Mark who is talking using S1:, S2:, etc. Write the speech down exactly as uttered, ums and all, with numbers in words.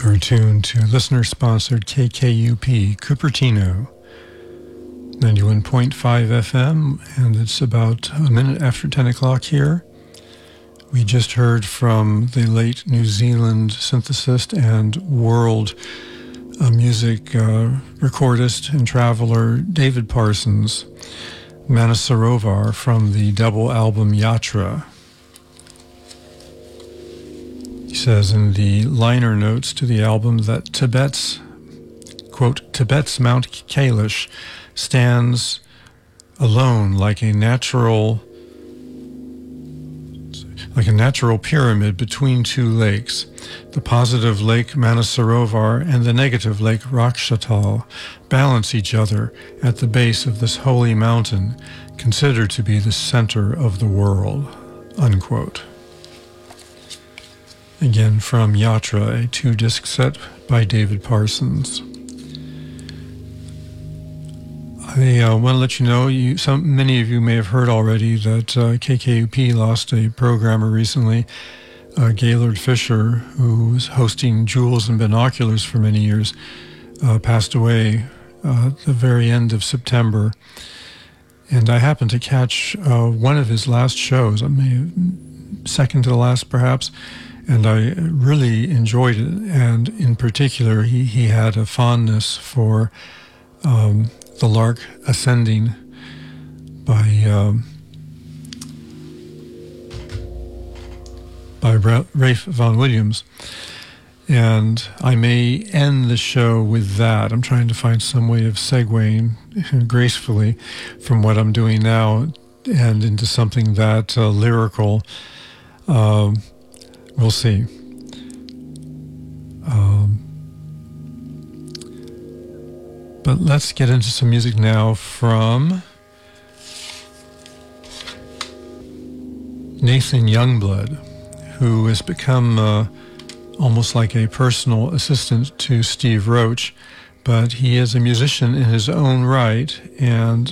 S1: You're tuned to listener-sponsored K K U P, Cupertino, ninety-one point five F M, and it's about a minute after ten o'clock here. We just heard from the late New Zealand synthesist and world uh, music uh, recordist and traveler David Parsons, Manasarovar, from the double album Yatra. He says in the liner notes to the album that Tibet's, quote, Tibet's Mount Kailash stands alone like a natural, like a natural pyramid between two lakes. The positive lake Manasarovar and the negative lake Rakshatal balance each other at the base of this holy mountain, considered to be the center of the world, unquote. Again, from Yatra, a two-disc set by David Parsons. I uh, want to let you know, you, some, many of you may have heard already that uh, K K U P lost a programmer recently, uh, Gaylord Fisher, who was hosting Jewels and Binoculars for many years, uh, passed away uh, at the very end of September. And I happened to catch uh, one of his last shows, I mean, second to the last perhaps, and I really enjoyed it. And in particular, he, he had a fondness for um, The Lark Ascending by um, by Ra- Rafe Vaughan Williams. And I may end the show with that. I'm trying to find some way of segueing gracefully from what I'm doing now and into something that uh, lyrical. Um, we'll see. Um, But let's get into some music now from Nathan Youngblood, who has become uh, almost like a personal assistant to Steve Roach, but he is a musician in his own right, and